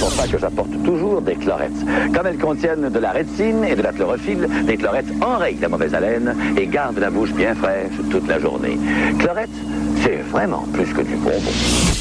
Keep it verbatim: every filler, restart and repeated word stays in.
pour ça que j'apporte toujours des chlorettes. Comme elles contiennent de la rétine et de la chlorophylle, des chlorettes enrayent la mauvaise haleine et gardent la bouche bien fraîche toute la journée. Chlorette, c'est vraiment plus que du bonbon.